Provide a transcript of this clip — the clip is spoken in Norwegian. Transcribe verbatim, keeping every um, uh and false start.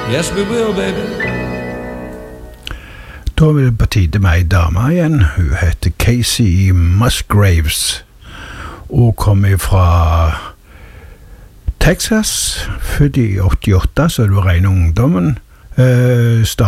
Yes, we will, baby. Da er det på tide med ei dame igjen. Hun heter Casey Musgraves og kommer fra Texas, født i åttiåtte, så det var ren ungdommen. Uh,